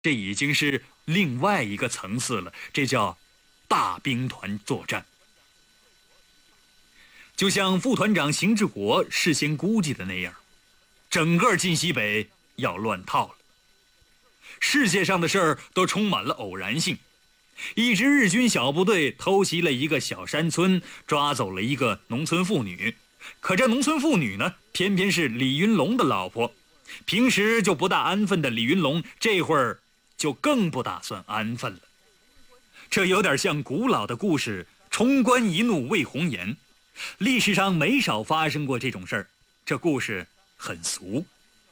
这已经是另外一个层次了，这叫大兵团作战。就像副团长邢志国事先估计的那样，整个晋西北要乱套了。世界上的事儿都充满了偶然性。一支日军小部队偷袭了一个小山村，抓走了一个农村妇女。可这农村妇女呢，偏偏是李云龙的老婆。平时就不大安分的李云龙，这会儿就更不打算安分了。这有点像古老的故事冲冠一怒为红颜，历史上没少发生过这种事儿。这故事很俗。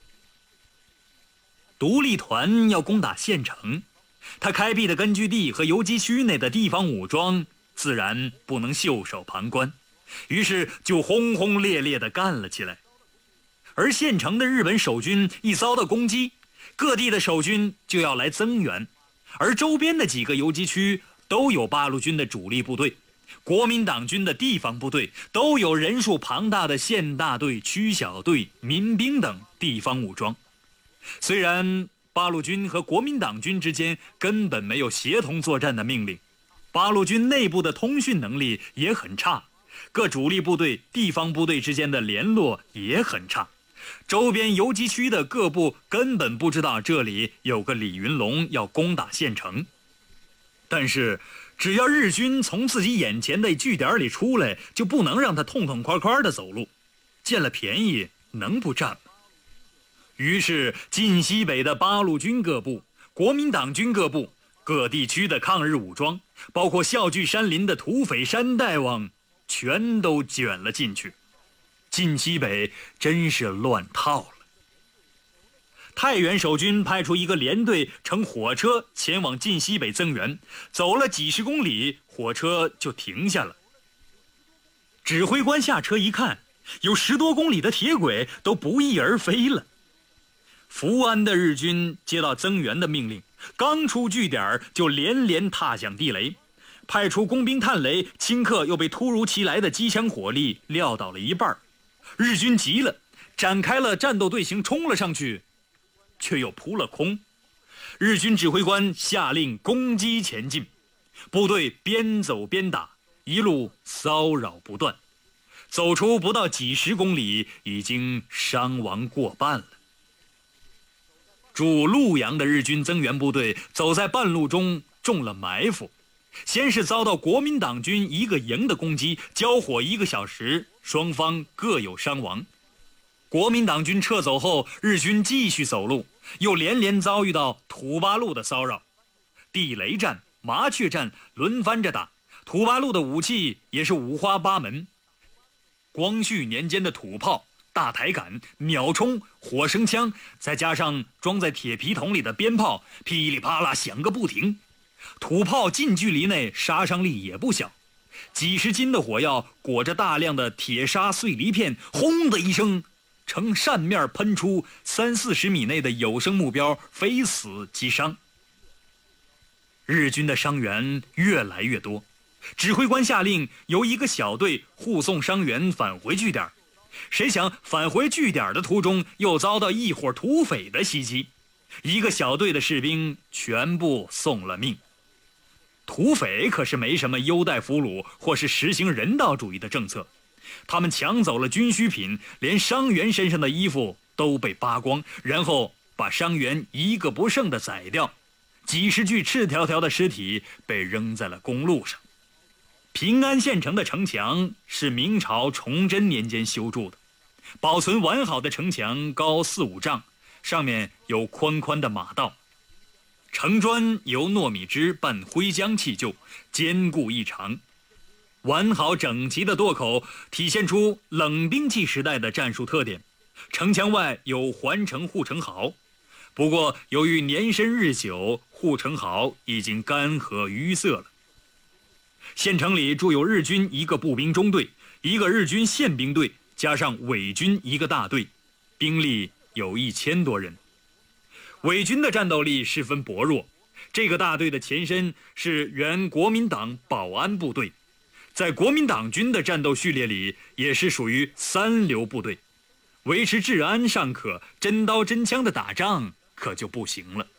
独立团要攻打县城，他开辟的根据地和游击区内的地方武装自然不能袖手旁观，于是就轰轰烈烈地干了起来。而县城的日本守军一遭到攻击，各地的守军就要来增援，而周边的几个游击区都有八路军的主力部队，国民党军的地方部队都有人数庞大的县大队、区小队、民兵等地方武装。虽然八路军和国民党军之间根本没有协同作战的命令，八路军内部的通讯能力也很差，各主力部队、地方部队之间的联络也很差，周边游击区的各部根本不知道这里有个李云龙要攻打县城。但是只要日军从自己眼前的据点里出来，就不能让他痛痛快快地走路，见了便宜能不占吗？于是晋西北的八路军各部、国民党军各部、各地区的抗日武装，包括笑聚山林的土匪山大王，全都卷了进去。晋西北真是乱套了。太原守军派出一个连队乘火车前往晋西北增援，走了几十公里，火车就停下了。指挥官下车一看，有10多公里的铁轨都不翼而飞了。福安的日军接到增援的命令，刚出据点就连连踏响地雷，派出工兵探雷，顷刻又被突如其来的机枪火力撂倒了一半。日军急了，展开了战斗队形冲了上去，却又扑了空。日军指挥官下令攻击前进，部队边走边打，一路骚扰不断，走出不到几十公里，已经伤亡过半了。驻潞阳的日军增援部队走在半路中中了埋伏，先是遭到国民党军一个营的攻击，交火1个小时，双方各有伤亡。国民党军撤走后，日军继续走路，又连连遭遇到土八路的骚扰，地雷战、麻雀战轮番着打，土八路的武器也是五花八门。光绪年间的土炮、大抬杆、鸟冲、火绳枪，再加上装在铁皮桶里的鞭炮，噼里啪啦响个不停。土炮近距离内杀伤力也不小，几十斤的火药裹着大量的铁砂碎泥片，轰的一声，呈扇面喷出，30-40米内的有生目标非死即伤。日军的伤员越来越多，指挥官下令由一个小队护送伤员返回据点。谁想返回据点的途中，又遭到一伙土匪的袭击，一个小队的士兵全部送了命。土匪可是没什么优待俘虏或是实行人道主义的政策，他们抢走了军需品，连伤员身上的衣服都被扒光，然后把伤员一个不剩的宰掉，几十具赤条条的尸体被扔在了公路上。平安县城的城墙是明朝崇祯年间修筑的，保存完好的城墙高4-5丈，上面有宽宽的马道，城砖由糯米汁拌灰浆砌就，坚固异常。完好整齐的垛口体现出冷兵器时代的战术特点。城墙外有环城护城壕，不过由于年深日久，护城壕已经干涸淤塞了。县城里驻有日军一个步兵中队，一个日军宪兵队，加上伪军一个大队，兵力有1000多人。伪军的战斗力十分薄弱，这个大队的前身是原国民党保安部队，在国民党军的战斗序列里也是属于3流部队，维持治安尚可，真刀真枪的打仗可就不行了。